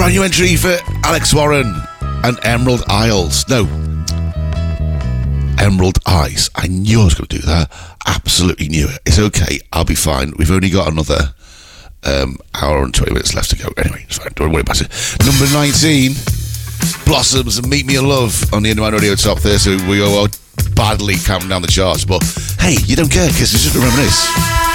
Brand new entry for Alex Warren and Emerald Isles. No, Emerald Eyes. I knew I was going to do that. Absolutely knew it. It's okay. I'll be fine. We've only got another hour and 20 minutes left to go. Anyway, it's fine. Don't worry about it. Number 19, Blossoms and Meet Me in Love on the Underground Radio Top 30. So we are badly counting down the charts. But hey, you don't care because it's just a reminisce.